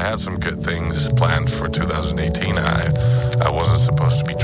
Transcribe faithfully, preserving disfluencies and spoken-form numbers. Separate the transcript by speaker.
Speaker 1: had some good things planned for two thousand eighteen. I I wasn't supposed to be